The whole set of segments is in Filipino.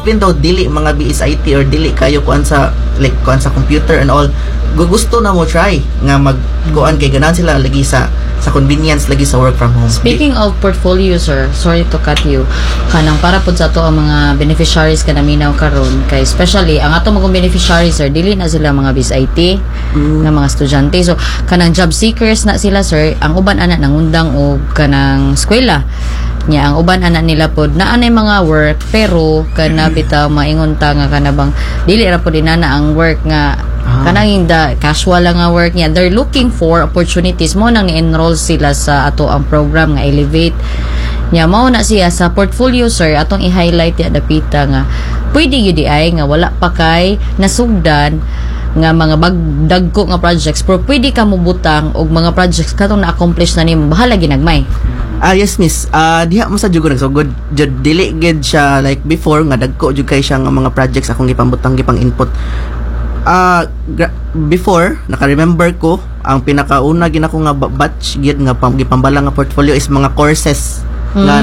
even though dili mga BSIT or dili kayo kuan sa like kuan sa computer and all, gusto na mo try nga magkuan kay ganahan sila lagi sa convenience lagi sa work from home. Speaking of portfolio, sir, sorry to cut you, kanang para pud sa ato ang mga beneficiaries kana minaw karon kay especially ang ato mga beneficiaries, sir, dili na sila mga BSIT na mga estudyante, so kanang job seekers na sila, sir. Ang uban ana nangundang og kanang eskwela nya, ang uban ana nila pod naa nay mga work pero kana bitaw maingon ta nga kana bang dili ra pod inana ang work nga kanang hinda casual lang nga work niya. They're looking for opportunities mo nang enroll sila sa ato ang program nga Elevate nya. Mao na siya sa portfolio, sir, atong i-highlight ya dapita nga pwede gyud ay nga wala pa kay nasugdan nga mga dagko nga projects pero pwede ka mobutang og mga projects katong na-accomplish na nimo bahala ginagmay. Yes, miss. Diha mo sa jugo nagsugod. Jud dili gid siya like before nga dagko jud kay siya nga mga projects akong gipambutang gipang input. Before naka-remember ko ang pinakauna ginako nga batch gid nga gipambala nga portfolio is mga courses nga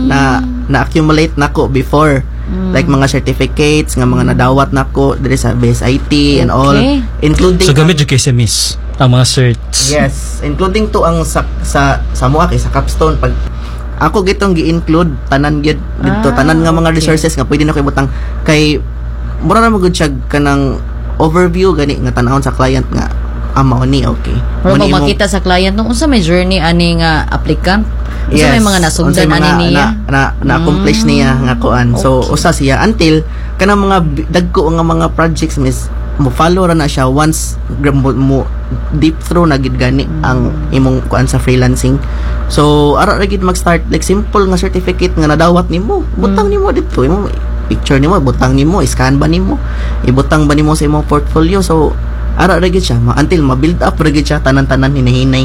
na accumulate nako before. Like mga certificates nga mga nadawat nako diri sa BSIT and all, including so gamit jud kay sa miss ang mga certs. Yes, including to ang sa mua kay sa capstone pag ako gitong gi-include tanan gyud dito tanan nga mga resources nga pwede na ko ibutang kay mura na mo gud siya kanang overview gani nga tan-awon sa client nga mao ni okay. Pero makita sa client nung unsa may journey ani nga applicant, unsa may mga nasugdan ani niya na accomplish niya nga kuan. So usa siya until kanang mga dagko nga mga projects miss mo follow ra na siya once mo deep through na gid gani ang imong kuan sa freelancing. So ara ra gid mag-start like simple nga certificate nga nadawat nimo, butang nimo dito imo picture nimo, butang nimo, scan ba nimo, ibutang ba nimo sa imong portfolio. So ara ra gid siya until ma-build up ra gid siya tanan-tanan hinahinay.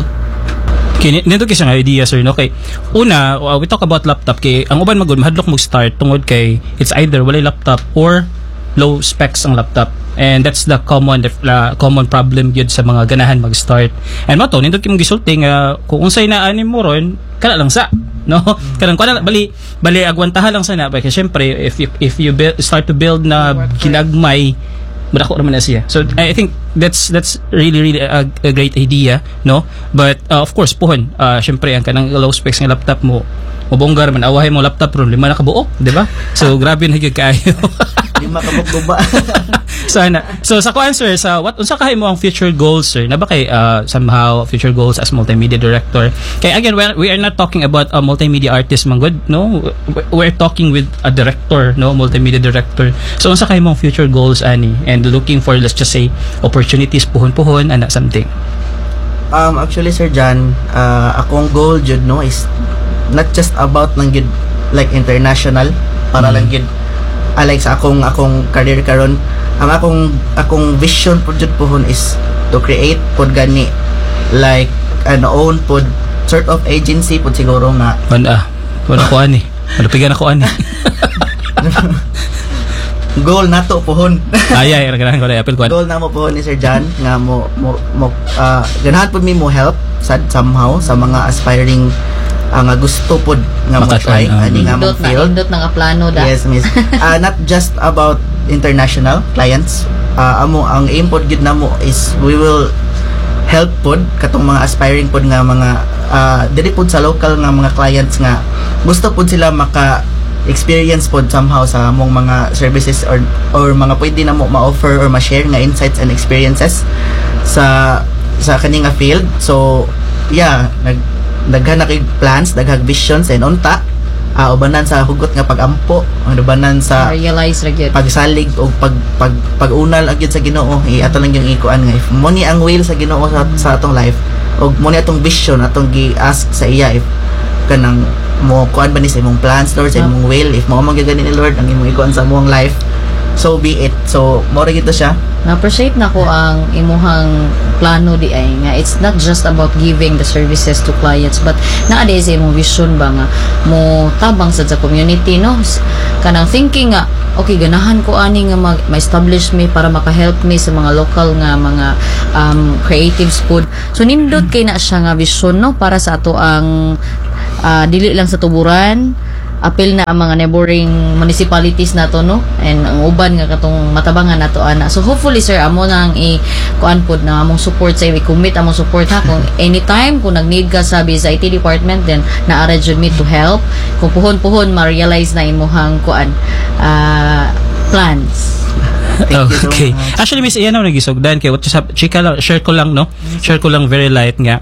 Nito kasi nga idea, sir, no? Kay una, we talk about laptop kay ang uban magud mahadlok mo start tungod kay it's either walay laptop or low specs ang laptop. And that's the common problem yun sa mga ganahan mag-start. And mato nindot kimong gisulti nga kung unsay naa nimo ron kana lang sa no kanang kana bali agwantahan lang sana kay syempre if you start to build na ginagmay madako naman na siya. So I think that's really a great idea, no? But of course puhon syempre ang kanang low specs nga laptop mo mabonggar man awahay mo laptop ron lima na kabuok, di ba? So grabe na gyud kaayo. Lima ka ba? Sana. So sa answer sa what unsa kahay mo ang future goals, sir? Na ba kay somehow future goals as multimedia director? Kay again we are not talking about a multimedia artist man good, no? We're talking with a director, no? Multimedia director. So unsa kahay mo ang future goals ani and looking for let's just say opportunities puhon ana something? Actually Sir John, akong goal jud no is not just about lang gid like international para lang gid like sa akong career karon. Ang akong vision po jud pohon is to create pod gani like an own pod sort of agency pod siguro nga wala ko ani malupigan ako ani goal nato pohon ay ganahan ko apil ko goal na mo pohon ni Sir John nga mo ganahan pod mi mo help somehow sa mga aspiring nga gusto pod nga mo try ani nga mo field indot nga plano da. Yes miss. Not just about international clients, ang aim pod gid namo is we will help pod katong mga aspiring pod nga mga dili pod sa local nga mga clients nga gusto pod sila maka experience pod somehow sa among mga services or mga pwede na mo ma-offer or ma-share nga insights and experiences sa kaning nga field. So yeah, daghan na kay plans, daghang visions and unta ubanan sa hugot nga pagampo, ubanan sa realize ra gyud pagsalig o pag-unal agad sa Ginoo. Ato lang yung ikuan nga if mo ni ang will sa Ginoo sa atong life og mo ni atong vision atong gi-ask sa iya if kanang mo kuan ba ni sa imong plans Lord, sa imong will, if mo magagani ni Lord ang imong ikuan sa imong life, so be it. So mo ra gito siya. Na-appreciate na ko ang imuhang plano di ay nga it's not just about giving the services to clients but naade sa imong vision ba nga mo tabang sa community, no? Kanang thinking nga okay ganahan ko ani nga ma-establish me para maka-help me sa mga local nga mga creatives pod. So nindot kay na siya nga vision, no, para sa ato ang dili lang sa tuburan apil na ang mga neighboring municipalities nato no, and ang uban nga katong matabangan nato ana. So hopefully sir, amo nang kuan pod na among support sa i-commit among support ha, kung anytime kung nag-need ka sa IT department, then naa jud me to help kung puhon ma-realize na imuhang kuan plans. Thank you so Okay. much. Actually, Miss Ian, ako nagisugdan kay what chika lang, share ko lang very light nga.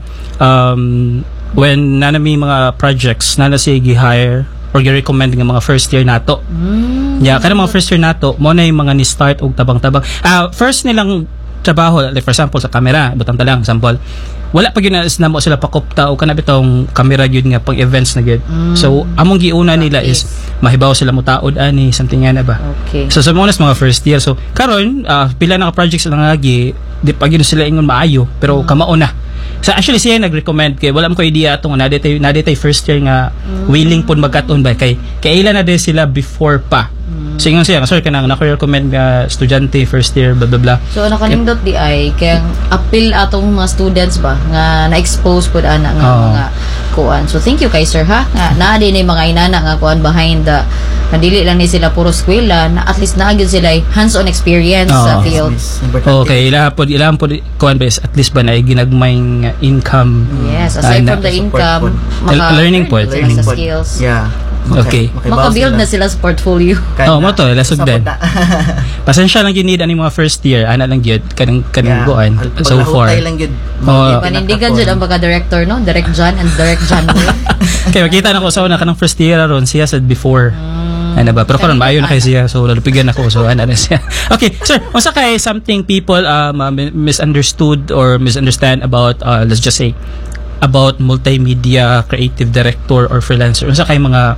When nanami mga projects na siya gi-hire or gi-recommend nga mga first year nato. Yeah, kada mga first year nato, mo na yung mga ni start og tabang-tabang. First nilang trabaho, like for example sa camera, butang talang example. Wala pa gyud na mo sila pakopta o kana bitong camera gyud nga pang events na gyud. So among giuna nila is mahibaw sila mo taod ani something nga na ba. Okay. So sa mga first year. So karon pila na ka projects lang lagi, di pa gyud sila ingon maayo pero kamao na. So actually siya nag-recommend kay wala mo ko idea atong nadetay first year nga willing pud magkat-on ba kay ilan na din sila before pa. So ingon siya, sir kanang naka-recommend nga estudyante first year blah blah blah. So nakanindot di ay kaya appeal atong mga students ba nga na-expose pud ana nga mga kuan. So thank you kay sir ha. Nga naa din ni mga inana nga kuan behind the dili lang ni sila puro eskwela, na at least naagid sila hands-on experience sa field. Okay, ilang po kuan ba at least ba na ginagmay nga income. Yes, aside from the income, learning po. sila sa skills. Yeah. Okay. Maka-build na sila sa portfolio. Mo to lasog din. Pasensya lang ginid ani mga first year, ana lang gyud kanang goan so far. Lang gyud. Panindigan jud ang pagka-director no, Direct John and Direct John. Okay, makita na ko sa una kanang first year aron siya said before. Ano ba? Pero karon maayo na kay siya, so lalupigan ako, so ano na siya. Okay, sir, unsa kay something people misunderstood or misunderstand about let's just say about multimedia creative director or freelancer? Unsa kay mga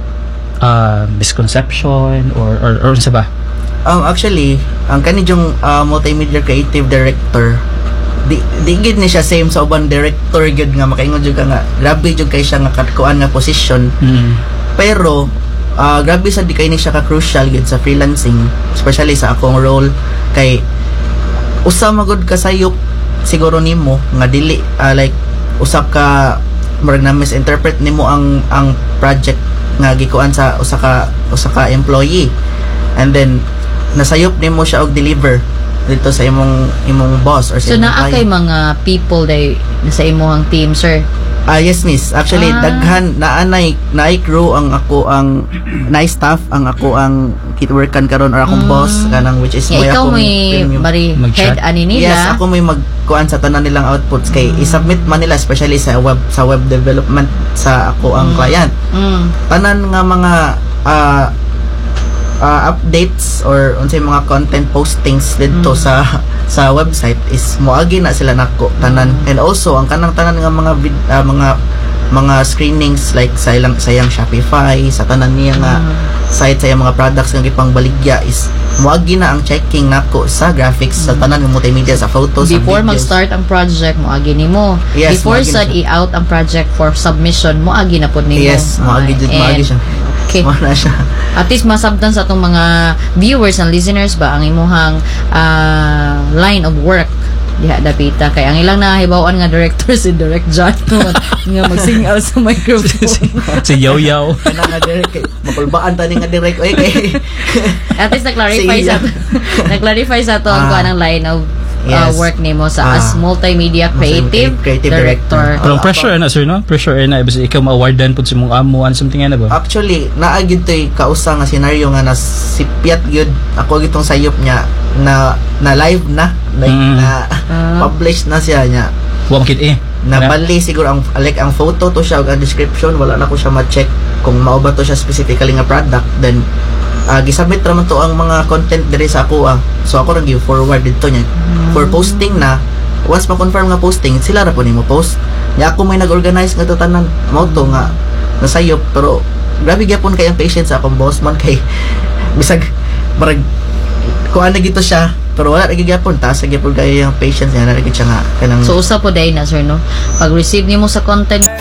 misconception or unsa ba? Actually, ang kanijong multimedia creative director, di gid ni siya same sa uban director gid nga makaingon jud ka nga grabe jud kay siya nga katkuan nga position. Pero grabe sa di kay ni siya ka crucial gid sa freelancing, especially sa akong role kay usa magud kasayop siguro nimo nga dili like usa ka murag na misinterpret nimo ang project nga gikuan sa usa ka employee, and then nasayop nimo siya og deliver dito sa imong boss or sa So naa kay mga people day sa imong team sir. Yes miss, actually daghan naay crew ang staff ang ako ang kitworkan karon or akong boss kanang which is ikaw may bari head ani nila. Yes, ako may magkuan sa tanan nilang outputs kay i-submit man nila especially sa web development sa ako ang client. Tanan nga mga updates or unsay mga content postings dito sa website is moagi na sila nako tanan, and also ang kanang tanan nga mga screenings like sa iyang Shopify sa tanan niya nga site sa iyang mga products nga gipangbaligya is moagi na ang checking nako sa graphics sa tanan ng multimedia sa photos before sa videos. mag-start ang project moagi nimo. Yes, before moagi sad i-out ang project for submission moagi na pud nimo. Yes, moagi siya. Okay. Wala siya. At least masabtan sa atong mga viewers and listeners ba ang imuhang line of work diha dapita kay ang ilang nahibawan nga director si Direct John nga mag-singal sa microphone. Si Yaw Kana nga direct mapulbaan tani nga direct oy kay. At least na-clarify sa to ang kuan ang line of work nimo sa as multimedia creative director. Pero pressure na sir no? Pressure na ibig ikaw ma-awardan pud sa imong amo and something na ba? Actually, naagid to'y kausa nga senaryo nga nasipyat gyud ako gitong sayop niya na live na like na publish na siya niya. Wa makit Nabali siguro ang photo to siya ug ang description wala na ko siya ma-check kung mao ba to siya specifically nga product, then gisubmit raman to ang mga content diri sa ako so ako ra give forward dito niya for posting na once ma-confirm nga posting sila ra po nimo post nya ako may nag-organize nga to tanan mao to nga nasayop, pero grabe gyapon kay ang patience sa akong boss man kay bisag marag kuan na gito siya pero wala ra gyapon taas gyapon kay ang patience niya na gyud siya nga kanang So usa po day na sir no, pag receive nimo sa content